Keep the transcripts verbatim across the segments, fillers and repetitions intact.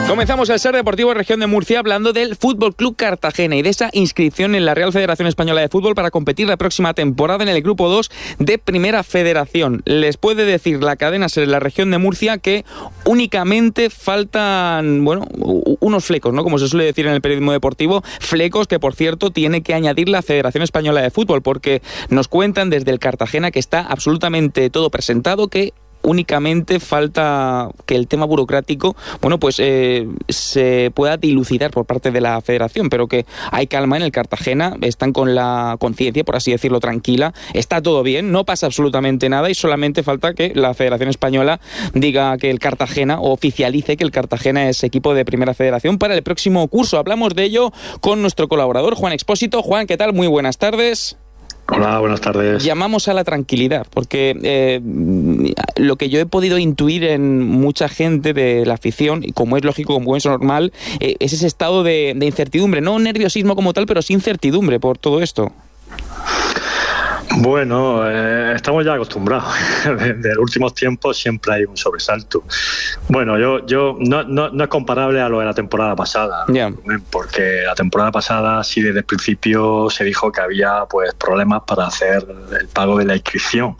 Comenzamos el Ser Deportivo Región de Murcia hablando del Fútbol Club Cartagena y de esa inscripción en la Real Federación Española de Fútbol para competir la próxima temporada en el Grupo dos de Primera Federación. Les puede decir la cadena Ser en la Región de Murcia que únicamente faltan, bueno, unos flecos, ¿no? Como se suele decir en el periodismo deportivo, flecos que, por cierto, tiene que añadir la Federación Española de Fútbol, porque nos cuentan desde el Cartagena que está absolutamente todo presentado, que únicamente falta que el tema burocrático, bueno, pues eh, se pueda dilucidar por parte de la federación, pero que hay calma en el Cartagena, están con la conciencia, por así decirlo, tranquila, está todo bien, no pasa absolutamente nada y solamente falta que la Federación Española diga que el Cartagena, o oficialice que el Cartagena es equipo de Primera Federación para el próximo curso. Hablamos de ello con nuestro colaborador, Juan Expósito. Juan, ¿qué tal? Muy buenas tardes. Hola, buenas tardes. Llamamos a la tranquilidad, porque eh, lo que yo he podido intuir en mucha gente de la afición, y como es lógico, como es normal, eh, es ese estado de, de incertidumbre, no nerviosismo como tal, pero sí incertidumbre por todo esto. Bueno, eh, estamos ya acostumbrados. En los últimos tiempos siempre hay un sobresalto. Bueno, yo, yo no, no, no es comparable a lo de la temporada pasada, yeah. porque la temporada pasada sí desde el principio se dijo que había pues problemas para hacer el pago de la inscripción.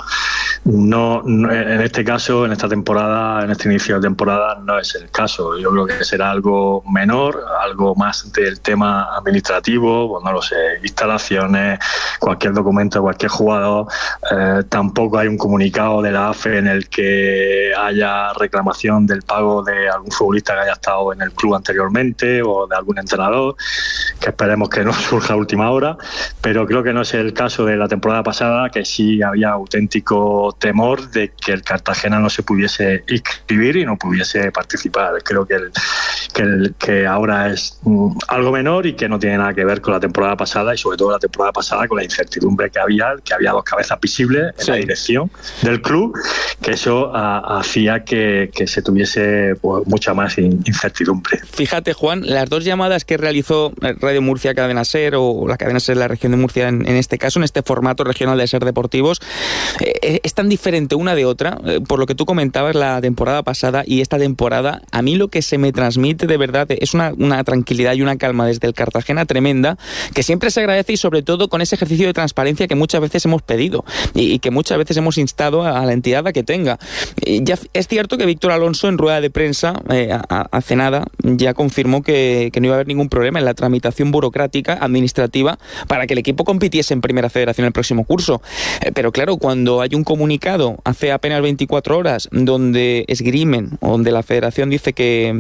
No, no, en este caso, en esta temporada, en este inicio de temporada, no es el caso. Yo creo que será algo menor, algo más del tema administrativo, pues no lo sé, instalaciones, cualquier documento, cualquier jugador. Eh, tampoco hay un comunicado de la A F E en el que haya reclamación del pago de algún futbolista que haya estado en el club anteriormente o de algún entrenador, que esperemos que no surja a última hora, pero creo que no es el caso de la temporada pasada, que sí había auténtico temor de que el Cartagena no se pudiese inscribir y no pudiese participar. Creo que, el, que, el, que ahora es mm, algo menor y que no tiene nada que ver con la temporada pasada, y sobre todo la temporada pasada con la incertidumbre que había, que había dos cabezas visibles en sí. la dirección del club, que eso a, hacía que, que se tuviese pues, mucha más incertidumbre. Fíjate, Juan, las dos llamadas que realizó Radio Murcia Cadena Ser, o la Cadena Ser de la Región de Murcia en, en este caso, en este formato regional de Ser Deportivos, eh, es tan diferente una de otra, eh, por lo que tú comentabas la temporada pasada y esta temporada. A mí lo que se me transmite de verdad es una, una tranquilidad y una calma desde el Cartagena tremenda, que siempre se agradece, y sobre todo con ese ejercicio de transparencia que muchas veces hemos pedido y, y que muchas veces hemos instado a, a la entidad a que tenga. Y ya es cierto que Víctor Alonso en rueda de prensa eh, a, hace nada ya confirmó que, que no iba a haber ningún problema en la tramitación burocrática administrativa para que el equipo compitiese en Primera Federación el próximo curso. Eh, pero claro, cuando hay un comunicado hace apenas veinticuatro horas donde esgrimen, donde la federación dice que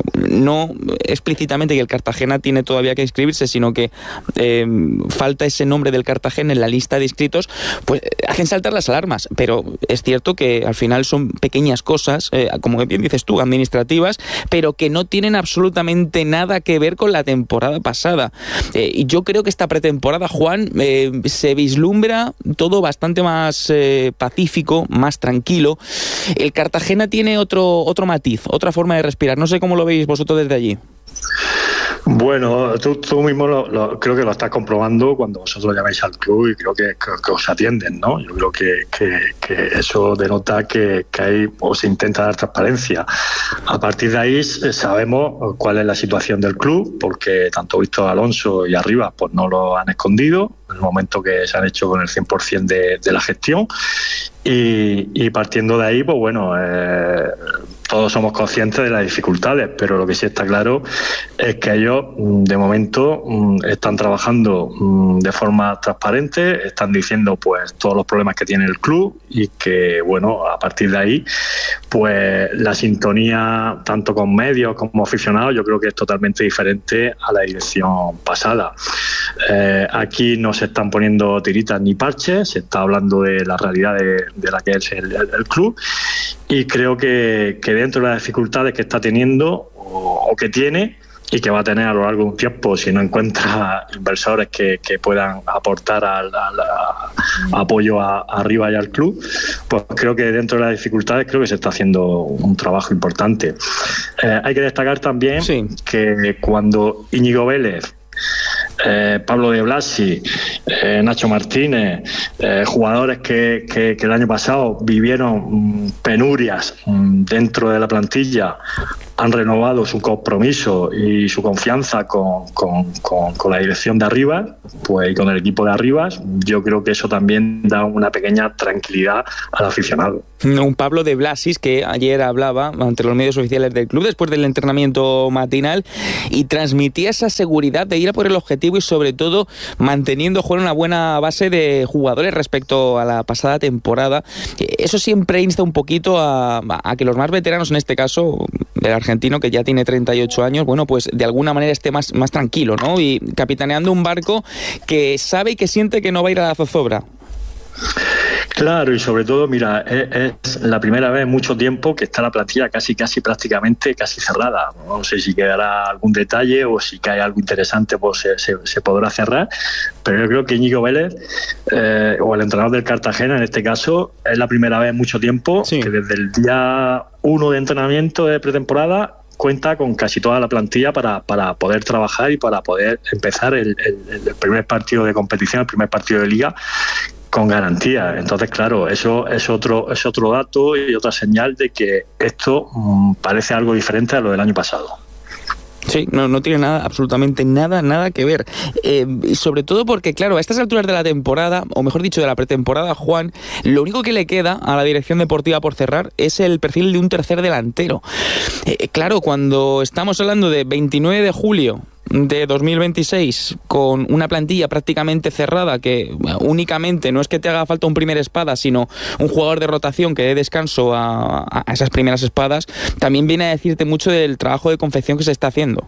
no explícitamente que el Cartagena tiene todavía que inscribirse, sino que eh, falta ese nombre del Cartagena en la lista de inscritos, pues hacen saltar las alarmas. Pero es cierto que al final son pequeñas cosas, eh, como bien dices tú, administrativas, pero que no tienen absolutamente nada que ver con la temporada pasada. Eh, y yo creo que esta pretemporada, Juan, eh, se vislumbra todo bastante más eh, pacífico, más tranquilo. El Cartagena tiene otro, otro matiz, otra forma de respirar. No sé cómo lo veis vosotros desde allí. Bueno, tú, tú mismo lo, lo, creo que lo estás comprobando cuando vosotros llamáis al club y creo que, que, que os atienden, ¿no? Yo creo que, que, que eso denota que, que hay o se intenta dar transparencia. A partir de ahí sabemos cuál es la situación del club, porque tanto Víctor Alonso y arriba pues no lo han escondido en el momento que se han hecho con el cien por ciento de, de la gestión. Y, y partiendo de ahí, pues bueno, eh, todos somos conscientes de las dificultades, pero lo que sí está claro es que ellos, de momento, están trabajando de forma transparente, están diciendo pues todos los problemas que tiene el club y que, bueno, a partir de ahí, pues la sintonía, tanto con medios como aficionados, yo creo que es totalmente diferente a la dirección pasada. Eh, aquí no se están poniendo tiritas ni parches, se está hablando de la realidad de, de la que es el, el, el club, y creo que, que dentro de las dificultades que está teniendo o, o que tiene y que va a tener a lo largo de un tiempo si no encuentra inversores que, que puedan aportar al, al a, apoyo a, a arriba y al club, pues creo que dentro de las dificultades creo que se está haciendo un trabajo importante. Eh, hay que destacar también sí. que cuando Íñigo Vélez, Eh, Pablo de Blasi, eh, Nacho Martínez, eh, jugadores que, que, que el año pasado vivieron mm, penurias mm, dentro de la plantilla han renovado su compromiso y su confianza con, con, con, con la dirección de arriba, pues y con el equipo de arriba. Yo creo que eso también da una pequeña tranquilidad al aficionado. Un Pablo de Blasis que ayer hablaba ante los medios oficiales del club después del entrenamiento matinal y transmitía esa seguridad de ir a por el objetivo y sobre todo manteniendo jugar una buena base de jugadores respecto a la pasada temporada. Eso siempre insta un poquito a, a que los más veteranos, en este caso el argentino que ya tiene treinta y ocho años, bueno, pues de alguna manera esté más, más tranquilo, ¿no? Y capitaneando un barco que sabe y que siente que no va a ir a la zozobra. Claro, y sobre todo, mira, es, es la primera vez en mucho tiempo que está la plantilla casi, casi prácticamente casi cerrada. No sé si quedará algún detalle o si cae algo interesante, pues se, se, se podrá cerrar. Pero yo creo que Íñigo Vélez, eh, o el entrenador del Cartagena en este caso, es la primera vez en mucho tiempo sí. que desde el día uno de entrenamiento de pretemporada cuenta con casi toda la plantilla para, para poder trabajar y para poder empezar el, el, el primer partido de competición, el primer partido de liga, con garantía. Entonces, claro, eso es otro es otro dato y otra señal de que esto mmm, parece algo diferente a lo del año pasado. Sí, no, no tiene nada, absolutamente nada, nada que ver. Eh, y sobre todo porque, claro, a estas alturas de la temporada, o mejor dicho, de la pretemporada, Juan, lo único que le queda a la dirección deportiva por cerrar es el perfil de un tercer delantero. Eh, claro, cuando estamos hablando de veintinueve de julio de dos mil veintiséis, con una plantilla prácticamente cerrada, que únicamente no es que te haga falta un primer espada, sino un jugador de rotación que dé descanso a, a esas primeras espadas, también viene a decirte mucho del trabajo de confección que se está haciendo.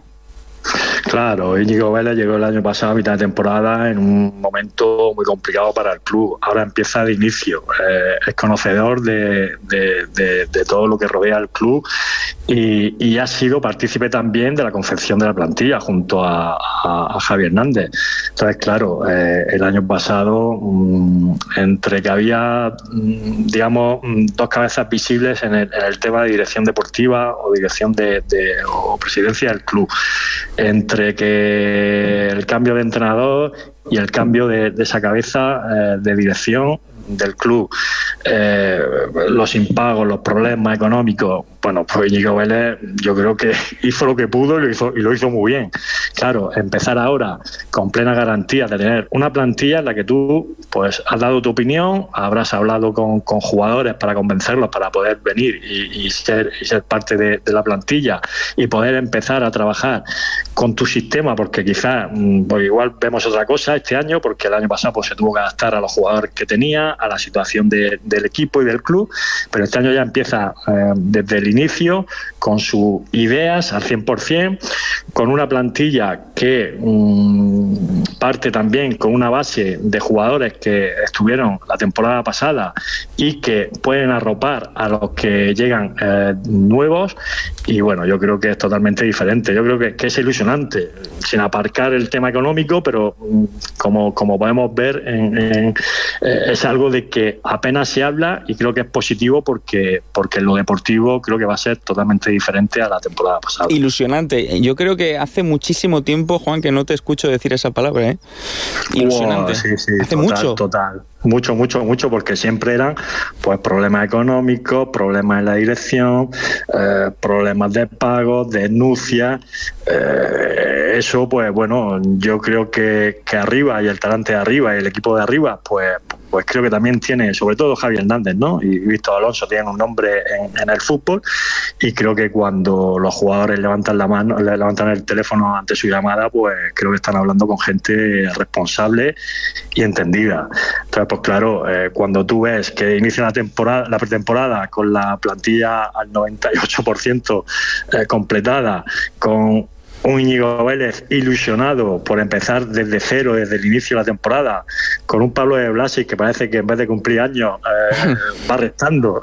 Claro, Íñigo Vélez llegó el año pasado a mitad de temporada en un momento muy complicado para el club. Ahora empieza de inicio, eh, es conocedor de, de, de, de todo lo que rodea al club y, y ha sido partícipe también de la confección de la plantilla junto a, a, a Javi Hernández. Entonces, claro, eh, el año pasado, mmm, entre que había, mmm, digamos, dos cabezas visibles en el, en el tema de dirección deportiva o dirección de, de o presidencia del club, entre que el cambio de entrenador y el cambio de, de esa cabeza eh, de dirección del club, eh, los impagos, los problemas económicos, bueno, pues Íñigo Vélez yo creo que hizo lo que pudo y lo hizo, y lo hizo muy bien. Claro, empezar ahora con plena garantía de tener una plantilla en la que tú pues has dado tu opinión, habrás hablado con, con jugadores para convencerlos para poder venir y, y, ser, y ser parte de, de la plantilla y poder empezar a trabajar con tu sistema, porque quizás pues igual vemos otra cosa este año, porque el año pasado pues se tuvo que adaptar a los jugadores que tenía, a la situación de, del equipo y del club, pero este año ya empieza eh, desde el inicio con sus ideas al cien por ciento, con una plantilla que mmm, parte también con una base de jugadores que estuvieron la temporada pasada y que pueden arropar a los que llegan eh, nuevos, y bueno, yo creo que es totalmente diferente. Yo creo que, que es ilusionante, sin aparcar el tema económico, pero mmm, como, como podemos ver en, en, eh, es algo de que apenas se habla y creo que es positivo porque, porque en lo deportivo creo que va a ser totalmente diferente a la temporada pasada. Ilusionante. Yo creo que hace muchísimo tiempo, Juan, que no te escucho decir esa palabra, ¿eh? Ilusionante. Wow, sí, sí, hace total, mucho. Total. Mucho, mucho, mucho, porque siempre eran pues problemas económicos, problemas en la dirección, eh, problemas de pagos, denuncias. Eh, eso, pues bueno, yo creo que, que arriba y el talante de arriba y el equipo de arriba, pues pues creo que también tiene, sobre todo Javi Hernández, ¿no? Y Víctor Alonso tienen un nombre en, en el fútbol, y creo que cuando los jugadores levantan la mano, levantan el teléfono ante su llamada, pues creo que están hablando con gente responsable y entendida. Entonces, pues claro, eh, cuando tú ves que inicia la temporada, la pretemporada con la plantilla al noventa y ocho por ciento eh, completada, con un Íñigo Vélez ilusionado por empezar desde cero, desde el inicio de la temporada, con un Pablo de Blasis que parece que en vez de cumplir años eh, va restando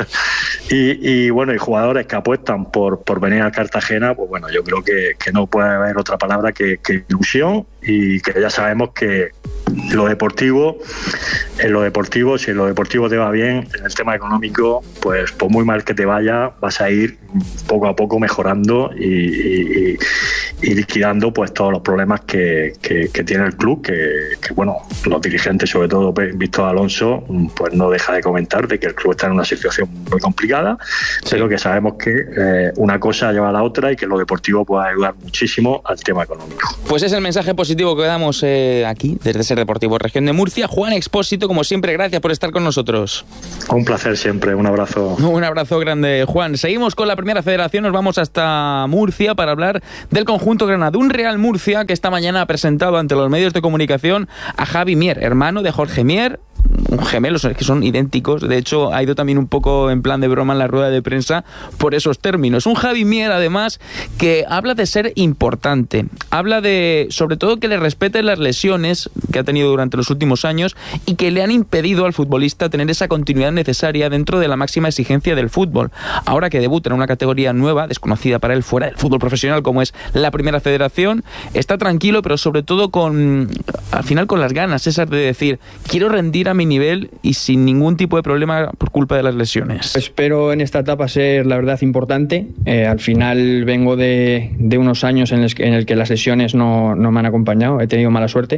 y, y bueno, y jugadores que apuestan por, por venir al Cartagena, pues bueno, yo creo que, que no puede haber otra palabra que, que ilusión, y que ya sabemos que lo deportivo, en lo deportivo, si en lo deportivo te va bien, en el tema económico, pues por muy mal que te vaya, vas a ir poco a poco mejorando y, y, y liquidando pues todos los problemas que, que, que tiene el club, que, que bueno, los dirigentes, sobre todo Víctor Alonso, pues no deja de comentar de que el club está en una situación muy complicada, sí. pero que sabemos que eh, una cosa lleva a la otra y que lo deportivo puede ayudar muchísimo al tema económico. Pues es el mensaje positivo que damos eh, aquí desde Ser Deportivo Región de Murcia. Juan Expósito, como siempre, gracias por estar con nosotros. Un placer siempre, un abrazo. Un abrazo grande, Juan. Seguimos con la Primera Federación, nos vamos hasta Murcia para hablar del conjunto Granada, un Real Murcia que esta mañana ha presentado ante los medios de comunicación a Javi Mier, hermano de Jorge Mier, gemelos que son idénticos. De hecho, ha ido también un poco en plan de broma en la rueda de prensa por esos términos. Un Javi Mier, además, que habla de ser importante, habla de, sobre todo, que le respeten las lesiones que ha tenido durante los últimos años y que le han impedido al futbolista tener esa continuidad necesaria dentro de la máxima exigencia del fútbol. Ahora que debuta en una categoría nueva, desconocida para él fuera del fútbol profesional, como es la Primera Federación, está tranquilo, pero sobre todo con, al final, con las ganas esas de decir, quiero rendir a mi nivel y sin ningún tipo de problema por culpa de las lesiones. Espero en esta etapa ser, la verdad, importante. Eh, al final vengo de, de unos años en el que, en el que las lesiones no, no me han acompañado, he tenido mala suerte.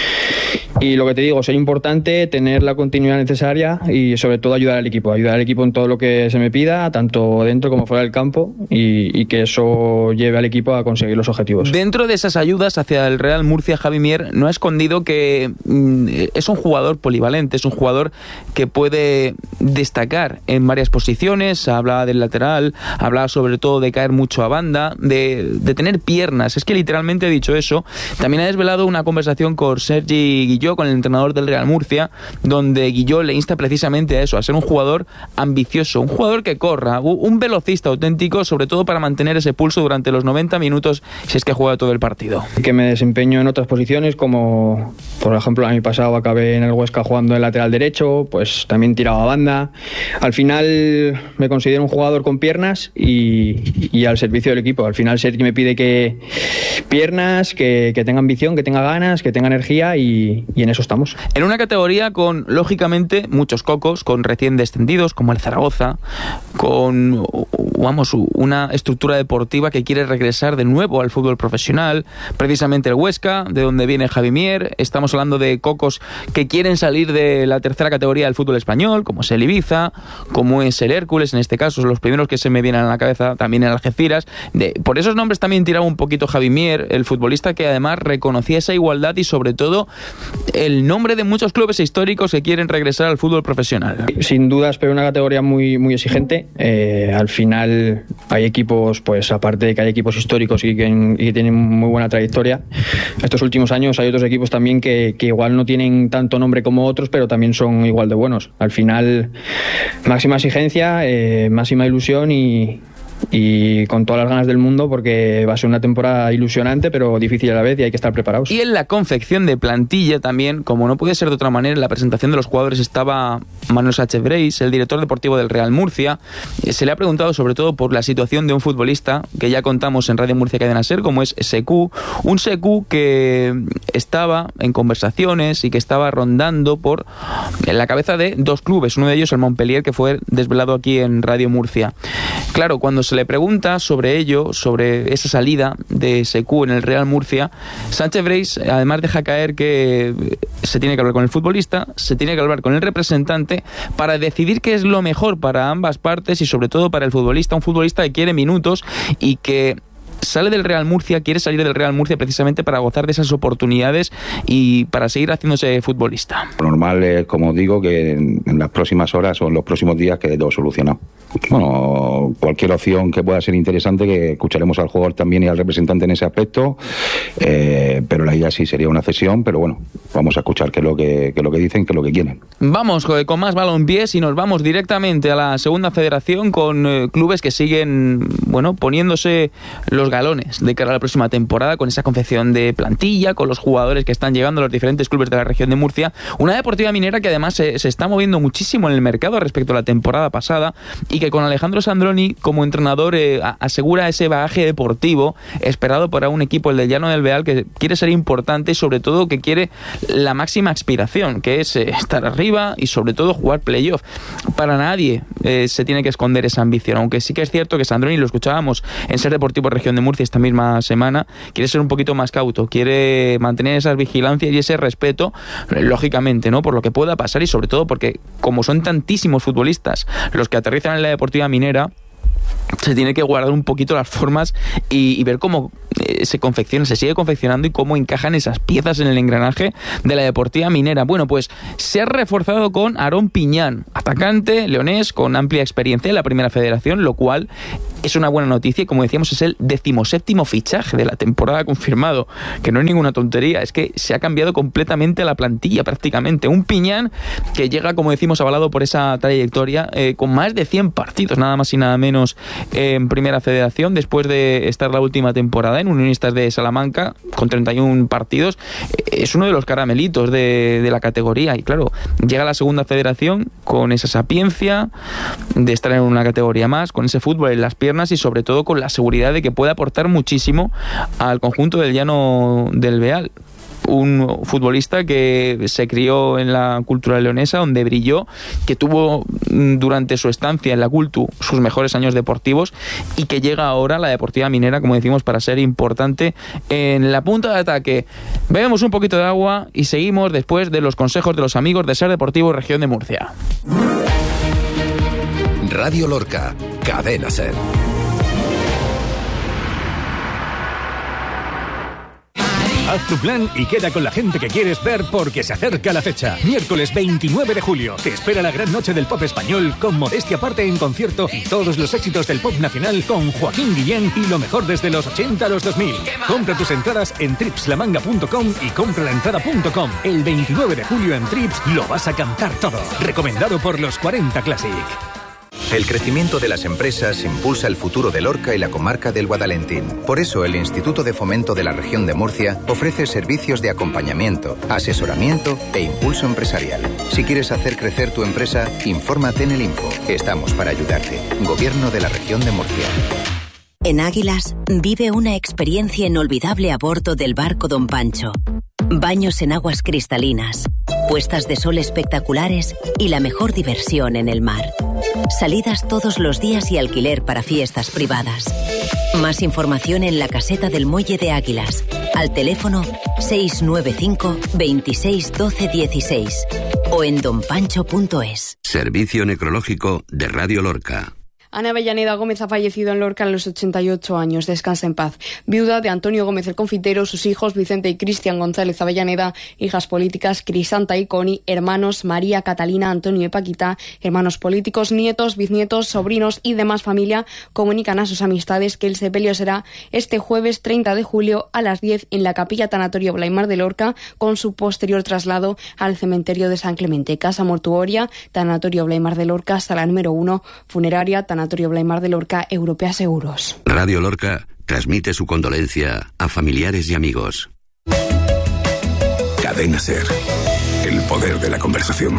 Y lo que te digo, ser importante, tener la continuidad necesaria y sobre todo ayudar al equipo, ayudar al equipo en todo lo que se me pida, tanto dentro como fuera del campo, y, y que eso lleve al equipo a conseguir los objetivos. Dentro de esas ayudas hacia el Real Murcia, Javi Mier no ha escondido que mm, es un jugador polivalente, es un jugador que puede destacar en varias posiciones. Hablaba del lateral, hablaba sobre todo de caer mucho a banda, de, de tener piernas. Es que literalmente ha dicho eso. También ha desvelado una conversación con Sergi Guilló, con el entrenador del Real Murcia, donde Guilló le insta precisamente a eso, a ser un jugador ambicioso, un jugador que corra, un velocista auténtico, sobre todo para mantener ese pulso durante los noventa minutos, si es que juega todo el partido. Que me desempeño en otras posiciones, como por ejemplo el año pasado acabé en el Huesca jugando en lateral derecho, pues también tiraba a banda. Al final me considero un jugador con piernas y, y al servicio del equipo. Al final Sergi me pide que piernas, que, que tenga ambición, que tenga ganas, que tenga energía y, y en eso estamos. En una categoría con, lógicamente, muchos cocos, con recién descendidos, como el Zaragoza, con, vamos, una estructura deportiva que quiere regresar de nuevo al fútbol profesional, precisamente el Huesca, de donde viene Javi Mier. Estamos hablando de cocos que quieren salir de la tercera categoría del fútbol español, como es el Ibiza, como es el Hércules, en este caso, son los primeros que se me vienen a la cabeza, también el Algeciras. De, por esos nombres también tiraba un poquito Javi Mier, el futbolista que además reconocía esa igualdad y sobre todo el nombre de muchos clubes históricos que quieren regresar al fútbol profesional. Sin dudas, pero una categoría muy, muy exigente. Eh, al final hay equipos, pues aparte de que hay equipos históricos y que, y que tienen muy buena trayectoria, estos últimos años hay otros equipos también que, que igual no tienen tanto nombre como otros, pero también son igual de buenos. Al final, máxima exigencia, eh, máxima ilusión y y con todas las ganas del mundo, porque va a ser una temporada ilusionante pero difícil a la vez y hay que estar preparados. Y en la confección de plantilla también, como no puede ser de otra manera, en la presentación de los jugadores estaba Manuel Sánchez Breis, el director deportivo del Real Murcia. Se le ha preguntado sobre todo por la situación de un futbolista que ya contamos en Radio Murcia Cadena Ser, como es Sekou, un Sekou que estaba en conversaciones y que estaba rondando por en la cabeza de dos clubes, uno de ellos el Montpellier, que fue desvelado aquí en Radio Murcia. Claro, cuando se le pregunta sobre ello, sobre esa salida de Sekou en el Real Murcia, Sánchez Breis además deja caer que se tiene que hablar con el futbolista, se tiene que hablar con el representante para decidir qué es lo mejor para ambas partes y sobre todo para el futbolista, un futbolista que quiere minutos y que sale del Real Murcia, quiere salir del Real Murcia precisamente para gozar de esas oportunidades y para seguir haciéndose futbolista. Lo normal es, como digo, que en, en las próximas horas o en los próximos días quede todo solucionado. Bueno, cualquier opción que pueda ser interesante, que escucharemos al jugador también y al representante en ese aspecto, eh, pero la idea sí sería una cesión, pero bueno, vamos a escuchar qué es lo que, qué es lo que dicen, qué es lo que quieren. Vamos con más balonpiés y nos vamos directamente a la segunda federación con eh, clubes que siguen, bueno, poniéndose los galones de cara a la próxima temporada con esa confección de plantilla, con los jugadores que están llegando a los diferentes clubes de la región de Murcia. Una Deportiva Minera que además se, se está moviendo muchísimo en el mercado respecto a la temporada pasada y que con Alejandro Sandroni como entrenador eh, asegura ese bagaje deportivo esperado para un equipo, el de Llano del Beal, que quiere ser importante y sobre todo que quiere la máxima aspiración, que es eh, estar arriba y sobre todo jugar playoff. Para nadie eh, se tiene que esconder esa ambición, aunque sí que es cierto que Sandroni, lo escuchábamos en Ser Deportivo Región de Murcia esta misma semana, quiere ser un poquito más cauto, quiere mantener esas vigilancias y ese respeto, lógicamente, ¿no? Por lo que pueda pasar y sobre todo porque como son tantísimos futbolistas los que aterrizan en la Deportiva Minera, se tiene que guardar un poquito las formas y, y ver cómo eh, se confecciona, se sigue confeccionando y cómo encajan esas piezas en el engranaje de la Deportiva Minera. Bueno, pues se ha reforzado con Aarón Piñán, atacante leonés con amplia experiencia en la Primera Federación, lo cual es una buena noticia y, como decíamos, es el decimoséptimo fichaje de la temporada confirmado, que no es ninguna tontería, es que se ha cambiado completamente la plantilla prácticamente. Un Piñán que llega, como decimos, avalado por esa trayectoria, eh, con más de cien partidos, nada más y nada menos, eh, en Primera Federación, después de estar la última temporada en Unionistas de Salamanca, con treinta y un partidos. Eh, es uno de los caramelitos de, de la categoría y, claro, llega a la Segunda Federación con esa sapiencia de estar en una categoría más, con ese fútbol en las piernas y sobre todo con la seguridad de que puede aportar muchísimo al conjunto del Llano del Beal. Un futbolista que se crió en la cultura leonesa, donde brilló, que tuvo durante su estancia en la Cultu sus mejores años deportivos y que llega ahora a la Deportiva Minera, como decimos, para ser importante en la punta de ataque. Bebemos un poquito de agua y seguimos después de los consejos de los amigos de Ser Deportivo Región de Murcia. Radio Lorca, Cadena Ser. Haz tu plan y queda con la gente que quieres ver porque se acerca la fecha. Miércoles veintinueve de julio. Te espera la gran noche del pop español con Modestia Aparte en concierto y todos los éxitos del pop nacional con Joaquín Guillén y lo mejor desde los ochenta a los dos mil. Compra tus entradas en trips la manga punto com y compralaentrada punto com. El veintinueve de julio en Trips lo vas a cantar todo. Recomendado por los cuarenta Classic. El crecimiento de las empresas impulsa el futuro de Lorca y la comarca del Guadalentín. Por eso, el Instituto de Fomento de la Región de Murcia ofrece servicios de acompañamiento, asesoramiento e impulso empresarial. Si quieres hacer crecer tu empresa, infórmate en el Info. Estamos para ayudarte. Gobierno de la Región de Murcia. En Águilas, vive una experiencia inolvidable a bordo del barco Don Pancho. Baños en aguas cristalinas, puestas de sol espectaculares y la mejor diversión en el mar. Salidas todos los días y alquiler para fiestas privadas. Más información en la caseta del Muelle de Águilas, al teléfono seis nueve cinco, veintiséis, doce, dieciséis o en don pancho punto es. Servicio Necrológico de Radio Lorca. Ana Avellaneda Gómez ha fallecido en Lorca a los ochenta y ocho años. Descansa en paz. Viuda de Antonio Gómez el Confitero, sus hijos Vicente y Cristian González Avellaneda, hijas políticas Crisanta y Connie, hermanos María, Catalina, Antonio y Paquita, hermanos políticos, nietos, bisnietos, sobrinos y demás familia comunican a sus amistades que el sepelio será este jueves treinta de julio a las diez en la Capilla Tanatorio Blaimar de Lorca, con su posterior traslado al cementerio de San Clemente. Casa mortuoria, Tanatorio Blaimar de Lorca, sala número uno, funeraria, Tanatorio Blaimar de Lorca, Europea Seguros. Radio Lorca transmite su condolencia a familiares y amigos. Cadena Ser, el poder de la conversación.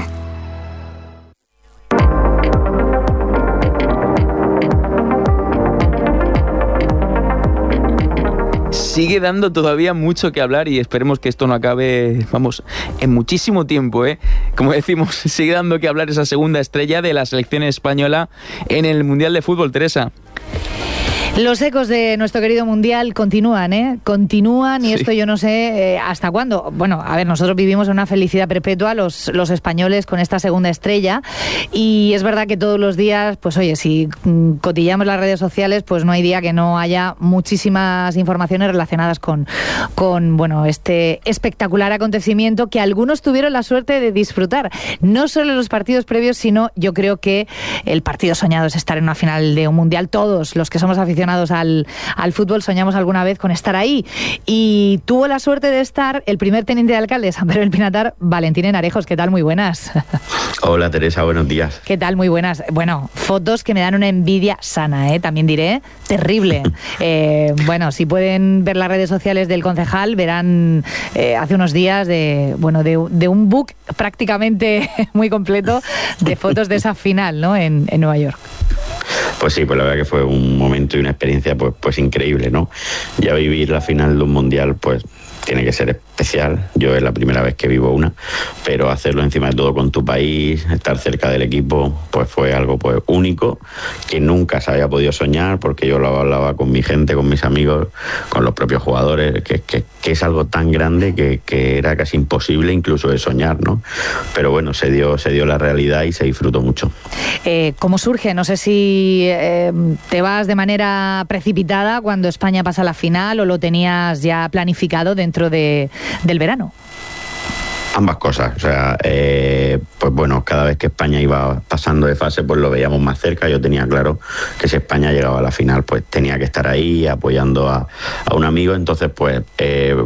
Sigue dando todavía mucho que hablar y esperemos que esto no acabe, vamos, en muchísimo tiempo, ¿eh? Como decimos, sigue dando que hablar esa segunda estrella de la selección española en el Mundial de Fútbol, Teresa. Los ecos de nuestro querido Mundial continúan, ¿eh? Continúan y sí. Esto yo no sé eh, hasta cuándo. Bueno, a ver, nosotros vivimos en una felicidad perpetua, los, los españoles, con esta segunda estrella. Y es verdad que todos los días, pues oye, si cotillamos las redes sociales, pues no hay día que no haya muchísimas informaciones relacionadas con, con bueno, este espectacular acontecimiento que algunos tuvieron la suerte de disfrutar. No solo en los partidos previos, sino yo creo que el partido soñado es estar en una final de un Mundial. Todos los que somos aficionados Al, al fútbol soñamos alguna vez con estar ahí, y tuvo la suerte de estar el primer teniente de alcalde de San Pedro del Pinatar, Valentín Enarejos. ¿Qué tal? Muy buenas. Hola Teresa, buenos días. ¿Qué tal? Muy buenas. Bueno, fotos que me dan una envidia sana, ¿eh? También diré, terrible. eh, bueno, si pueden ver las redes sociales del concejal, verán eh, hace unos días de, bueno, de, de un book prácticamente muy completo de fotos de esa final, ¿no? En, en Nueva York. Pues sí, pues la verdad que fue un momento y una experiencia pues, pues increíble, ¿no? Ya vivir la final de un mundial, pues tiene que ser especial. Yo es la primera vez que vivo una, pero hacerlo encima de todo con tu país, estar cerca del equipo, pues fue algo pues único, que nunca se había podido soñar, porque yo lo hablaba con mi gente, con mis amigos, con los propios jugadores, que, que, que es algo tan grande que, que era casi imposible incluso de soñar, ¿no? Pero bueno, se dio, se dio la realidad y se disfrutó mucho. Eh, ¿Cómo surge? No sé si eh, te vas de manera precipitada cuando España pasa a la final o lo tenías ya planificado dentro de, del verano. Ambas cosas, o sea, eh, pues bueno, cada vez que España iba pasando de fase, pues lo veíamos más cerca. Yo tenía claro que si España llegaba a la final, pues tenía que estar ahí apoyando a, a un amigo. Entonces, pues eh,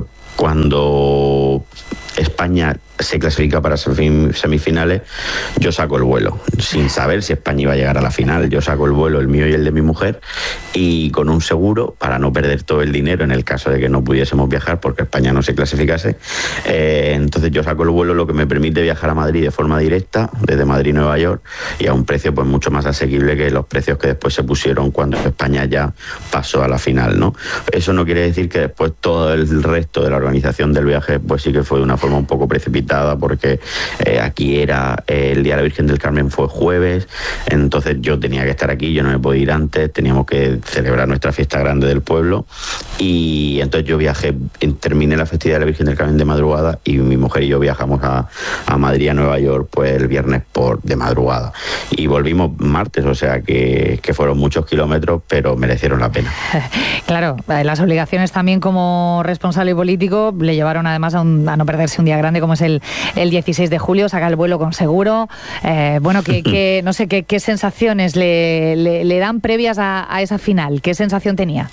cuando España se clasifica para semifinales, yo saco el vuelo, sin saber si España iba a llegar a la final. Yo saco el vuelo, el mío y el de mi mujer, y con un seguro para no perder todo el dinero en el caso de que no pudiésemos viajar porque España no se clasificase. Eh, entonces yo saco el vuelo, lo que me permite viajar a Madrid de forma directa, desde Madrid a Nueva York, y a un precio pues mucho más asequible que los precios que después se pusieron cuando España ya pasó a la final, ¿no? Eso no quiere decir que después todo el resto de la organización del viaje pues sí que fue de una forma un poco precipitada, porque eh, aquí era eh, el Día de la Virgen del Carmen fue jueves, entonces yo tenía que estar aquí, yo no me podía ir antes, teníamos que celebrar nuestra fiesta grande del pueblo, y entonces yo viajé, terminé la festividad de la Virgen del Carmen de madrugada, y mi mujer y yo viajamos a, a Madrid, a Nueva York, pues el viernes por de madrugada, y volvimos martes, o sea que, que fueron muchos kilómetros, pero merecieron la pena. Claro, las obligaciones también como responsable político le llevaron además a, un, a no perderse un día grande como es el, el dieciséis de julio, saca el vuelo con seguro. Eh, bueno, que, que no sé qué, qué sensaciones le, le, le dan previas a, a esa final. ¿Qué sensación tenía?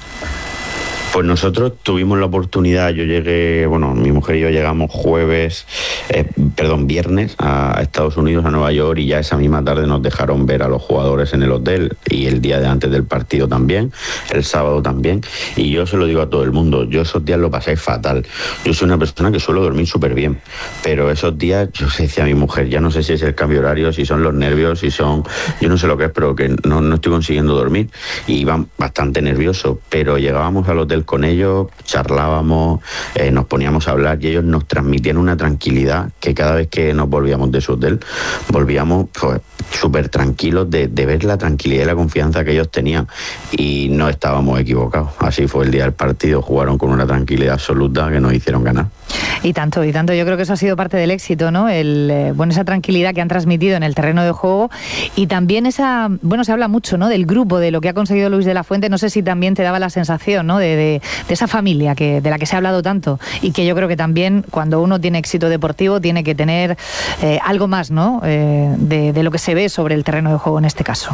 Pues nosotros tuvimos la oportunidad, yo llegué, bueno, mi mujer y yo llegamos jueves, eh, perdón, viernes a Estados Unidos, a Nueva York, y ya esa misma tarde nos dejaron ver a los jugadores en el hotel, y el día de antes del partido también, el sábado también, y yo se lo digo a todo el mundo, yo esos días lo pasé fatal. Yo soy una persona que suelo dormir súper bien, pero esos días, yo se decía a mi mujer, ya no sé si es el cambio horario, si son los nervios, si son, yo no sé lo que es, pero que no, no estoy consiguiendo dormir, y iba bastante nervioso, pero llegábamos al hotel con ellos, charlábamos, eh, nos poníamos a hablar, y ellos nos transmitían una tranquilidad que cada vez que nos volvíamos de su hotel, volvíamos pues súper tranquilos de, de ver la tranquilidad y la confianza que ellos tenían, y no estábamos equivocados. Así fue el día del partido, jugaron con una tranquilidad absoluta que nos hicieron ganar. Y tanto, y tanto, yo creo que eso ha sido parte del éxito, ¿no? El, eh, bueno, esa tranquilidad que han transmitido en el terreno de juego, y también esa, bueno, se habla mucho, ¿no? Del grupo, de lo que ha conseguido Luis de la Fuente. No sé si también te daba la sensación, ¿no? De, de, de esa familia que, de la que se ha hablado tanto, y que yo creo que también cuando uno tiene éxito deportivo tiene que tener eh, algo más, ¿no? Eh, de, de lo que se ve sobre el terreno de juego en este caso.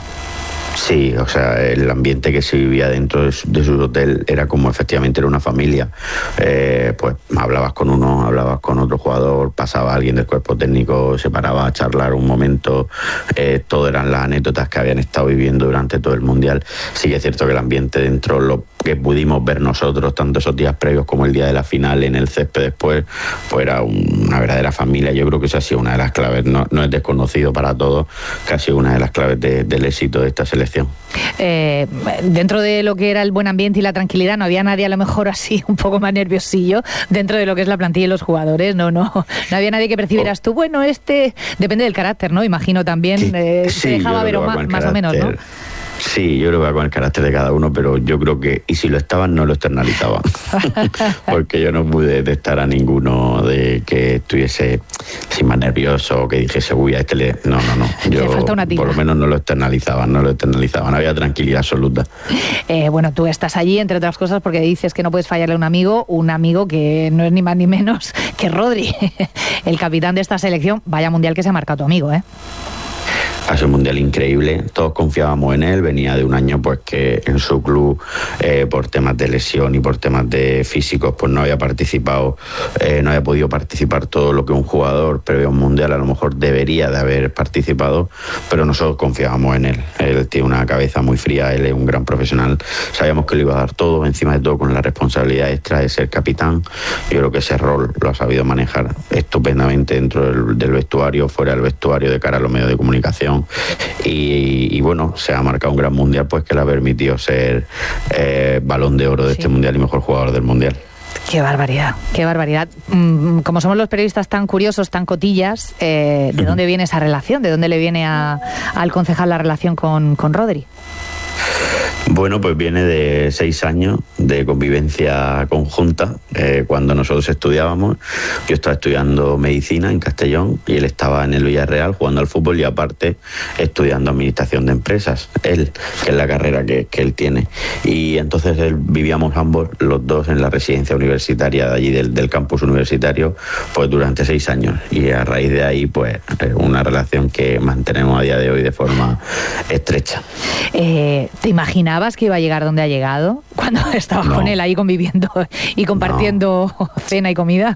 Sí, o sea, el ambiente que se vivía dentro de su, de su hotel era como efectivamente era una familia. Eh, pues hablabas con uno, hablabas con otro jugador, pasaba alguien del cuerpo técnico, se paraba a charlar un momento, eh, todo eran las anécdotas que habían estado viviendo durante todo el Mundial. Sí que es cierto que el ambiente dentro, lo que pudimos ver nosotros, tanto esos días previos como el día de la final en el césped después, pues era un, una verdadera familia. Yo creo que esa ha sido una de las claves, no, no es desconocido para todos, que ha sido una de las claves de, del éxito de esta selección. Eh, dentro de lo que era el buen ambiente y la tranquilidad, no había nadie a lo mejor así un poco más nerviosillo dentro de lo que es la plantilla y los jugadores. No, no, no había nadie que percibieras tú, bueno, este depende del carácter, ¿no? Imagino también, sí, eh, sí, se dejaba ver más, más o menos, ¿no? Sí, yo creo que va con el carácter de cada uno, pero yo creo que, y si lo estaban, no lo externalizaban. Porque yo no pude detectar a ninguno de que estuviese así más nervioso o que dijese, uy, a este le... No, no, no. Yo por lo menos no lo externalizaban, no lo externalizaban. Había tranquilidad absoluta. Eh, bueno, tú estás allí, entre otras cosas, porque dices que no puedes fallarle a un amigo, un amigo que no es ni más ni menos que Rodri, el capitán de esta selección. Vaya mundial que se ha marcado tu amigo, ¿eh? Ha sido un mundial increíble, todos confiábamos en él, venía de un año pues que en su club eh, por temas de lesión y por temas de físicos pues no había participado, eh, no había podido participar todo lo que un jugador previo a un mundial a lo mejor debería de haber participado, pero nosotros confiábamos en él. Él tiene una cabeza muy fría, él es un gran profesional, sabíamos que le iba a dar todo, encima de todo con la responsabilidad extra de ser capitán. Yo creo que ese rol lo ha sabido manejar estupendamente dentro del, del vestuario, fuera del vestuario, de cara a los medios de comunicación. Y, y bueno, se ha marcado un gran mundial pues que le ha permitido ser eh, balón de oro de sí. este mundial y mejor jugador del mundial. Qué barbaridad, qué barbaridad. Como somos los periodistas tan curiosos, tan cotillas, eh, ¿de dónde viene esa relación? ¿De dónde le viene a, al concejal la relación con, con Rodri? Bueno, pues viene de seis años de convivencia conjunta. Eh, cuando nosotros estudiábamos, yo estaba estudiando medicina en Castellón y él estaba en el Villarreal jugando al fútbol y aparte estudiando administración de empresas. Él, que es la carrera que, que él tiene. Y entonces él, vivíamos ambos, los dos, en la residencia universitaria de allí del, del campus universitario, pues durante seis años. Y a raíz de ahí, pues una relación que mantenemos a día de hoy de forma estrecha. Eh, ¿Te imaginabas que iba a llegar donde ha llegado? Cuando estabas no. con él ahí conviviendo y compartiendo no. cena y comida.